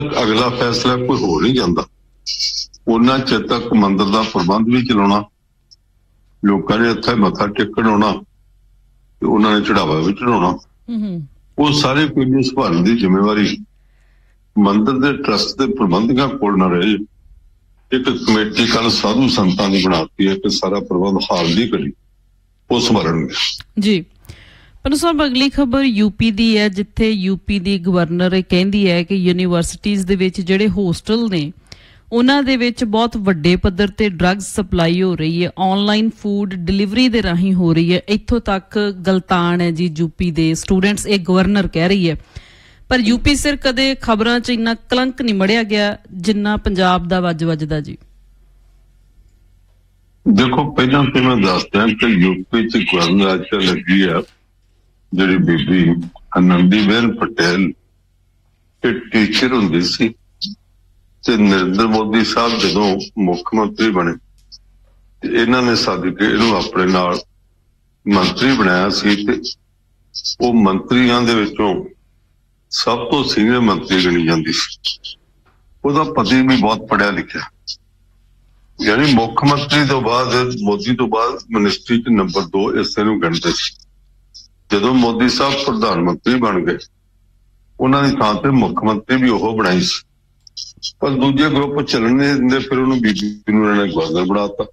ਅਗਲਾ ਫੈਸਲਾ ਕੋਈ ਹੋ ਨਹੀਂ ਜਾਂਦਾ, ਉਹਨਾਂ ਚਿਰ ਤੱਕ ਮੰਦਰ ਦਾ ਪ੍ਰਬੰਧ ਵੀ ਚਲਾਉਣਾ, ਲੋਕਾਂ ਨੇ ਇੱਥੇ ਮੱਥਾ ਟੇਕਣ ਆਉਣਾ ਤੇ ਉਹਨਾਂ ਨੇ ਚੜਾਵਾ ਵੀ ਚੜਾਉਣਾ, ਉਹ ਸਾਰੇ ਕੁਝ ਨੂੰ ਸੰਭਾਲਣ ਦੀ ਜ਼ਿੰਮੇਵਾਰੀ ਮੰਦਰ ਦੇ ਟਰਸਟ ਦੇ ਪ੍ਰਬੰਧਕਾਂ ਕੋਲ ਨਾ ਰਹੇ। ਇੱਕ ਕਮੇਟੀ ਕੱਲ ਸਾਧੂ ਸੰਤਾਂ ਦੀ ਬਣਾਤੀ ਹੈ ਕਿ ਸਾਰਾ ਪ੍ਰਬੰਧ ਹਾਲ ਦੀ ਕਰੀ ਉਹ ਸੰਭਾਲਣਗੇ ਜੀ। ਪਰ ਸਾਹਿਬ ਅਗਲੀ ਖਬਰ यूपी ਦੀ ਹੈ, ਜਿੱਥੇ यूपी ਦੀ ਗਵਰਨਰ ਕਹਿੰਦੀ ਹੈ ਕਿ ਯੂਨੀਵਰਸਿਟੀਜ਼ ਦੇ ਵਿੱਚ ਜਿਹੜੇ ਹੋਸਟਲ ਨੇ ਉਹਨਾਂ ਦੇ ਵਿੱਚ ਬਹੁਤ ਵੱਡੇ ਪੱਧਰ ਤੇ ਡਰੱਗਸ ਸਪਲਾਈ ਹੋ ਰਹੀ ਹੈ, ਆਨਲਾਈਨ ਫੂਡ ਡਿਲੀਵਰੀ ਦੇ ਰਾਹੀਂ ਹੋ ਰਹੀ ਹੈ, ਇੱਥੋਂ ਤੱਕ ਗਲਤਾਨ ਹੈ ਜੀ यूपी ਦੇ ਸਟੂਡੈਂਟਸ, ਇਹ ਗਵਰਨਰ ਕਹਿ ਰਹੀ ਹੈ। ਪਰ यूपी ਸਿਰ ਕਦੇ ਖਬਰਾਂ 'ਚ ਇੰਨਾ ਕਲੰਕ ਨਹੀਂ ਮੜਿਆ ਗਿਆ ਜਿੰਨਾ ਪੰਜਾਬ ਦਾ ਵੱਜਦਾ ਜੀ। ਦੇਖੋ ਪਹਿਲਾਂ ਤੇ ਮੈਂ ਦੱਸਦਾ ਕਿ यूपी 'ਚ ਗਵਰਨਰ ਅੱਜ ਲੱਗੀ ਆ ਜਿਹੜੀ ਬੀਬੀ ਆਨੰਦੀਬੇਨ ਪਟੇਲ, ਇਹ ਟੀਚਰ ਹੁੰਦੀ ਸੀ ਤੇ ਨਰਿੰਦਰ ਮੋਦੀ ਸਾਹਿਬ ਜਦੋਂ ਮੁੱਖ ਮੰਤਰੀ ਬਣੇ ਤੇ ਇਹਨਾਂ ਨੇ ਸੱਦ ਕੇ ਇਹਨੂੰ ਆਪਣੇ ਨਾਲ ਮੰਤਰੀ ਬਣਾਇਆ ਸੀ ਤੇ ਉਹ ਮੰਤਰੀਆਂ ਦੇ ਵਿੱਚੋਂ ਸਭ ਤੋਂ ਸੀਨੀਅਰ ਮੰਤਰੀ ਗਿਣੀ ਜਾਂਦੀ ਸੀ। ਉਹਦਾ ਪਤੀ ਵੀ ਬਹੁਤ ਪੜ੍ਹਿਆ ਲਿਖਿਆ, ਯਾਨੀ ਮੁੱਖ ਮੰਤਰੀ ਤੋਂ ਬਾਅਦ ਮੋਦੀ ਤੋਂ ਬਾਅਦ ਮਿਨਿਸਟਰੀ 'ਚ ਨੰਬਰ 2 ਇਸੇ ਨੂੰ ਗਿਣਦੇ ਸੀ। ਜਦੋਂ ਮੋਦੀ ਸਾਹਿਬ ਪ੍ਰਧਾਨ ਮੰਤਰੀ ਬਣ ਗਏ ਉਹਨਾਂ ਦੀ ਥਾਂ ਤੇ ਮੁੱਖ ਮੰਤਰੀ ਵੀ ਉਹ ਬਣਾਈ ਸੀ, ਪਰ ਦੂਜੇ ਗਰੁੱਪ ਚੱਲਣ ਨਹੀਂ ਦਿੰਦੇ, ਫਿਰ ਉਹਨੂੰ ਬੀਬੀ ਨੂੰ ਇਹਨਾਂ ਨੇ ਗਵਰਨਰ ਬਣਾਤਾ।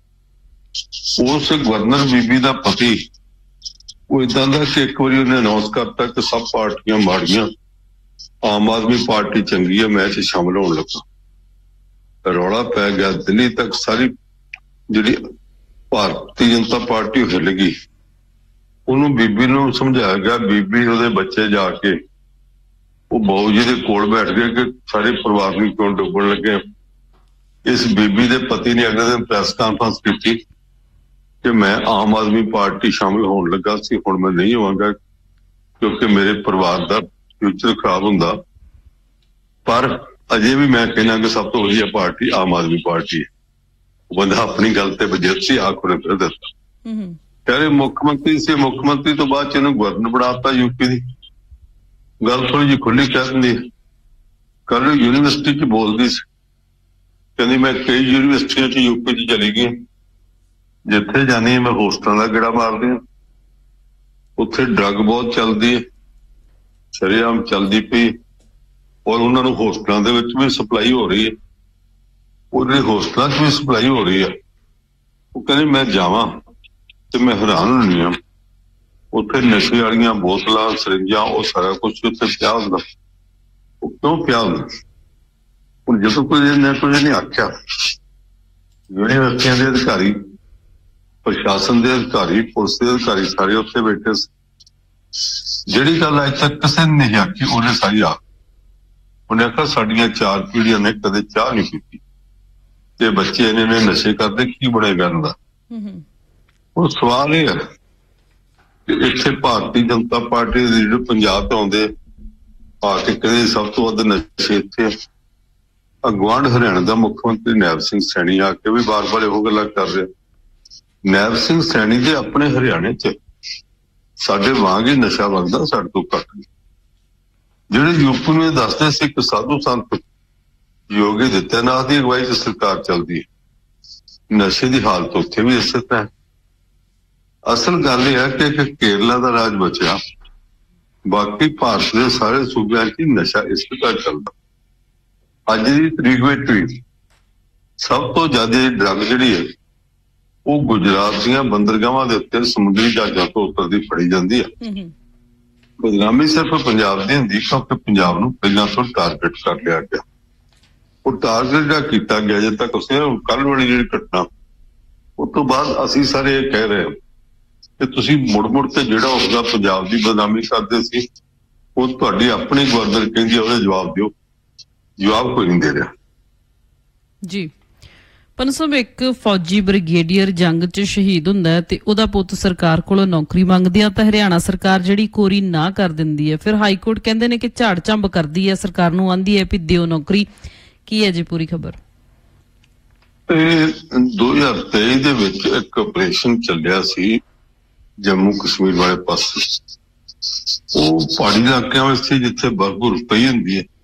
ਉਸ ਗਵਰਨਰ ਬੀਬੀ ਦਾ ਪਤੀ ਉਹ ਏਦਾਂ ਦਾ ਕਿ ਇੱਕ ਵਾਰੀ ਉਹਨੇ ਅਨਾਉਂਸ ਕਰਤਾ ਕਿ ਸਭ ਪਾਰਟੀਆਂ ਮਾੜੀਆਂ, ਆਮ ਆਦਮੀ ਪਾਰਟੀ ਚੰਗੀ ਹੈ, ਮੈਂ ਚ ਸ਼ਾਮਲ ਹੋਣ ਲੱਗਾ। ਰੌਲਾ ਪੈ ਗਿਆ ਦਿੱਲੀ ਤੱਕ, ਸਾਰੀ ਜਿਹੜੀ ਭਾਰਤੀ ਜਨਤਾ ਪਾਰਟੀ ਹਿੱਲ ਗਈ। ਉਹਨੂੰ ਬੀਬੀ ਨੂੰ ਸਮਝਾਇਆ ਗਿਆ, ਬੀਬੀ ਉਹਦੇ ਬੱਚੇ ਜਾ ਕੇ ਉਹ ਬਾਊ ਜੀ ਦੇ ਕੋਲ ਬੈਠ ਗਏ ਕਿ ਸਾਰੇ ਪਰਿਵਾਰ ਨੂੰ ਕਿਉਂ ਡੁੱਬਣ ਲੱਗੇ। ਇਸ ਬੀਬੀ ਦੇ ਪਤੀ ਨੇ ਅਗਲੇ ਦਿਨ ਪ੍ਰੈਸ ਕਾਨਫਰੰਸ ਕੀਤੀ ਕਿ ਮੈਂ ਆਮ ਆਦਮੀ ਪਾਰਟੀ ਸ਼ਾਮਿਲ ਹੋਣ ਲੱਗਾ ਸੀ, ਹੁਣ ਮੈਂ ਨਹੀਂ ਹੋਵਾਂਗਾ ਕਿਉਂਕਿ ਮੇਰੇ ਪਰਿਵਾਰ ਦਾ ਫਿਊਚਰ ਖਰਾਬ ਹੁੰਦਾ, ਪਰ ਅਜੇ ਵੀ ਮੈਂ ਕਹਿਣਾ ਕਿ ਸਭ ਤੋਂ ਵਧੀਆ ਪਾਰਟੀ ਆਮ ਆਦਮੀ ਪਾਰਟੀ ਹੈ। ਉਹ ਬੰਦਾ ਆਪਣੀ ਗੱਲ ਤੇ ਵਜਿੱਤ ਸੀ, ਆਖ ਉਹਨੇ ਫਿਰ ਦਿੱਤਾ। ਕਹਿੰਦੇ ਮੁੱਖ ਮੰਤਰੀ ਸੀ, ਮੁੱਖ ਮੰਤਰੀ ਤੋਂ ਬਾਅਦ ਚ ਇਹਨੂੰ ਗਵਰਨਰ ਬਣਾਤਾ यूपी ਦੀ। ਗੱਲ ਥੋੜੀ ਜਿਹੀ ਖੁੱਲੀ ਕਹਿ ਦਿੰਦੀ। ਕੱਲ ਯੂਨੀਵਰਸਿਟੀ 'ਚ ਬੋਲਦੀ ਸੀ, ਕਹਿੰਦੀ ਮੈਂ ਕਈ ਯੂਨੀਵਰਸਿਟੀਆਂ 'ਚ यूपी 'ਚ ਚਲੀ ਗਈ, ਜਿੱਥੇ ਜਾਣੀ ਮੈਂ ਹੋਸਟਲਾਂ ਦਾ ਗੇੜਾ ਮਾਰਦੀ ਹਾਂ, ਉੱਥੇ ਡਰੱਗ ਬਹੁਤ ਚੱਲਦੀ ਹੈ, ਸ਼ਰੇਆਮ ਚੱਲਦੀ ਪਈ, ਔਰ ਉਹਨਾਂ ਨੂੰ ਹੋਸਟਲਾਂ ਦੇ ਵਿੱਚ ਵੀ ਸਪਲਾਈ ਹੋ ਰਹੀ ਹੈ, ਉਹਦੇ ਹੋਸਟਲਾਂ 'ਚ ਵੀ ਸਪਲਾਈ ਹੋ ਰਹੀ ਹੈ। ਉਹ ਕਹਿੰਦੇ ਮੈਂ ਜਾਵਾਂ ਤੇ ਮੈਂ ਹੈਰਾਨ ਹੁੰਦੀ ਹਾਂ, ਉੱਥੇ ਨਸ਼ੇ ਵਾਲੀਆਂ ਬੋਤਲਾਂ, ਸਰਿੰਜਾਂ, ਉਹ ਸਾਰਾ ਕੁਛ ਉੱਥੇ ਪਿਆ ਹੁੰਦਾ। ਉਹ ਕਿਉਂ ਪਿਆ ਹੁੰਦਾ? ਹੁਣ ਜਦੋਂ ਕੁਝ ਨੇ ਆਖਿਆ, ਯੂਨੀਵਰਸਿਟੀਆਂ ਦੇ ਅਧਿਕਾਰੀ, ਪ੍ਰਸ਼ਾਸਨ ਦੇ ਅਧਿਕਾਰੀ, ਪੁਲਿਸ ਦੇ ਅਧਿਕਾਰੀ ਸਾਰੇ ਉੱਥੇ ਬੈਠੇ ਸੀ। ਜਿਹੜੀ ਗੱਲ ਅੱਜ ਤੱਕ ਕਿਸੇ ਨੇ ਨਹੀਂ ਆਖੀ ਉਹਨੇ ਸਾਰੀ ਆਖ। ਉਹਨੇ ਆਖਿਆ ਸਾਡੀਆਂ 4 ਪੀੜ੍ਹੀਆਂ ਨੇ ਕਦੇ ਚਾਹ ਨਹੀਂ ਪੀਤੀ ਤੇ ਬੱਚੇ ਇਹਨੇ ਨੇ ਨਸ਼ੇ ਕਰਦੇ, ਕੀ ਬਣੇਗਾ ਇਹਨਾਂ ਦਾ? ਉਹ ਸਵਾਲ ਇਹ ਹੈ ਕਿ ਇੱਥੇ ਭਾਰਤੀ ਜਨਤਾ ਪਾਰਟੀ ਦੇ ਜਿਹੜੇ ਪੰਜਾਬ ਤੋਂ ਆਉਂਦੇ ਆ ਕੇ ਕਹਿੰਦੇ ਸਭ ਤੋਂ ਵੱਧ ਨਸ਼ੇ ਇੱਥੇ। ਗੁਆਂਢ ਹਰਿਆਣਾ ਦਾ ਮੁੱਖ ਮੰਤਰੀ ਨੈਬ ਸਿੰਘ ਸੈਣੀ ਆ ਕੇ ਵੀ ਬਾਰ-ਬਾਰ ਇਹੋ ਗੱਲਾਂ ਕਰ ਰਿਹਾ। ਨੈਬ ਸਿੰਘ ਸੈਣੀ ਦੇ ਆਪਣੇ ਹਰਿਆਣੇ 'ਚ ਸਾਡੇ ਵਾਂਗ ਹੀ ਨਸ਼ਾ ਵਗਦਾ, ਸਾਡੇ ਤੋਂ ਘੱਟ ਨਹੀਂ। ਜਿਹੜੇ यूपी ਨੂੰ ਦੱਸਦੇ ਸੀ ਕਿ ਸਾਧੂ ਸੰਤ ਯੋਗੀ ਆਦਿੱਤਿਆਨਾਥ ਦੀ ਅਗਵਾਈ 'ਚ ਸਰਕਾਰ ਚੱਲਦੀ ਹੈ, ਨਸ਼ੇ ਦੀ ਹਾਲਤ ਉੱਥੇ ਵੀ ਇਸੇ ਤਰ੍ਹਾਂ ਹੈ। ਅਸਲ ਗੱਲ ਇਹ ਹੈ ਕਿ ਕੇਰਲਾ ਦਾ ਰਾਜ ਬਚਿਆ, ਬਾਕੀ ਭਾਰਤ ਦੇ ਸਾਰੇ ਸੂਬਿਆਂ 'ਚ ਨਸ਼ਾ ਇਸ ਤਰ੍ਹਾਂ ਚੱਲਦਾ। ਅੱਜ ਦੀ ਤਰੀਕ ਵਿੱਚ ਵੀ ਸਭ ਤੋਂ ਜ਼ਿਆਦਾ ਡਰੱਗ ਜਿਹੜੀ ਹੈ ਉਹ ਗੁਜਰਾਤ ਦੀਆਂ ਬੰਦਰਗਾਹਾਂ ਦੇ ਉੱਤੇ ਸਮੁੰਦਰੀ ਜਹਾਜ਼ਾਂ ਤੋਂ ਉਤਰਦੀ ਫੜੀ ਜਾਂਦੀ ਹੈ। ਬਦਨਾਮੀ ਸਿਰਫ ਪੰਜਾਬ ਦੀ ਹੁੰਦੀ ਕਿਉਂਕਿ ਪੰਜਾਬ ਨੂੰ ਪਹਿਲਾਂ ਤੋਂ ਟਾਰਗੇਟ ਕਰ ਲਿਆ ਗਿਆ। ਉਹ ਟਾਰਗੇਟ ਜਿਹੜਾ ਕੀਤਾ ਗਿਆ ਜਦ ਤੱਕ ਉਸੇ ਕੱਲ ਵਾਲੀ ਜਿਹੜੀ ਘਟਨਾ, ਉਸ ਤੋਂ ਬਾਅਦ ਅਸੀਂ ਸਾਰੇ ਇਹ ਕਹਿ ਰਹੇ ਹਾਂ ਕਿ ਤੁਸੀਂ ਮੁੜ ਤੇ ਜਿਹੜਾ ਉਸਦਾ ਪੰਜਾਬ ਦੀ ਬਦਨਾਮੀ ਕਰਦੇ ਸੀ, ਉਹ ਤੁਹਾਡੀ ਆਪਣੀ ਗਵਰਨਰ ਕਹਿੰਦੀ ਉਹਦੇ ਜਵਾਬ ਦਿਓ, ਜਵਾਬ ਕੋਈ ਨਹੀਂ ਦੇ ਰਿਹਾ ਜੀ। ਪਨਸਬ ਇੱਕ ਫੌਜੀ ਬ੍ਰਿਗੇਡੀਅਰ ਜੰਗ 'ਚ ਸ਼ਹੀਦ ਹੁੰਦਾ ਹੈ ਤੇ ਉਹਦਾ ਪੁੱਤ ਸਰਕਾਰ ਕੋਲੋਂ ਨੌਕਰੀ ਮੰਗਦੀ ਆ ਤਾਂ ਹਰਿਆਣਾ ਸਰਕਾਰ ਜਿਹੜੀ ਕੋਰੀ ਨਾ ਕਰ ਦਿੰਦੀ ਹੈ। ਫਿਰ ਹਾਈ ਕੋਰਟ ਕਹਿੰਦੇ ਨੇ ਕਿ ਝਾੜ ਝੰਬ ਕਰਦੀ ਹੈ, ਸਰਕਾਰ ਨੂੰ ਆਂਦੀ ਹੈ ਵੀ ਦਿਓ ਨੌਕਰੀ। ਕੀ ਹੈ ਜੀ ਪੂਰੀ ਖਬਰ? 2023 ਦੇ ਵਿੱਚ ਇੱਕ ਆਪਰੇਸ਼ਨ ਚੱਲਿਆ ਸੀ ਜੰਮੂ ਕਸ਼ਮੀਰ ਵਾਲੇ ਪਾਸੇ। ਉਹ ਪਹਾੜੀ ਇਲਾਕਿਆਂ ਵਿੱਚ ਸੀ ਜਿੱਥੇ ਬਰਫ਼ ਪਈ ਹੁੰਦੀ ਹੈ।